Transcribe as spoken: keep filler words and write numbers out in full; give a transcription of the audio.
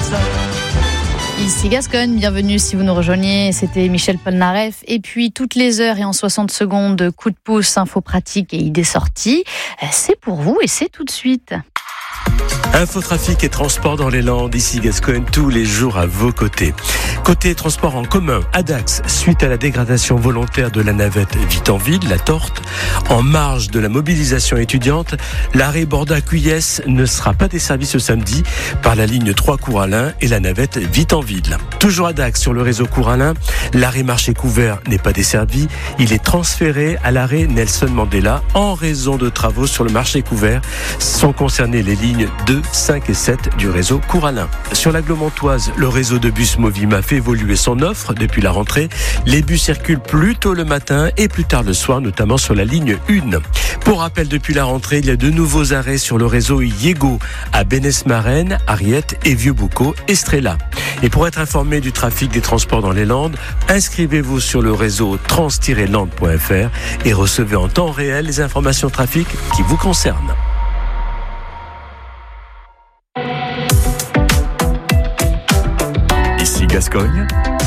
Ici Gascogne, bienvenue si vous nous rejoignez, c'était Michel Polnareff. Et puis toutes les heures et en soixante secondes, coup de pouce, info pratique et idées sorties, c'est pour vous et c'est tout de suite. Infotrafic et transport dans les Landes, ici Gascogne, tous les jours à vos côtés. Côté transport en commun, à Dax, suite à la dégradation volontaire de la navette Vitanville, la Torte, en marge de la mobilisation étudiante, l'arrêt Borda-Cuyès ne sera pas desservi ce samedi par la ligne trois Couralin et la navette Vitanville. Toujours à Dax, sur le réseau Couralin, l'arrêt marché couvert n'est pas desservi, il est transféré à l'arrêt Nelson Mandela en raison de travaux sur le marché couvert. Sont concernées les lignes deux, cinq et sept du réseau Couralin. Sur l'Aglo-Montoise, le réseau de bus Movima fait évoluer son offre depuis la rentrée. Les bus circulent plus tôt le matin et plus tard le soir, notamment sur la ligne un. Pour rappel, depuis la rentrée, il y a de nouveaux arrêts sur le réseau Yego à Bénès-Marenne, Ariette et Vieux-Boucau, Estrella. Et pour être informé du trafic des transports dans les Landes, inscrivez-vous sur le réseau trans tiret landes point f r et recevez en temps réel les informations trafic qui vous concernent. Ici Gascogne,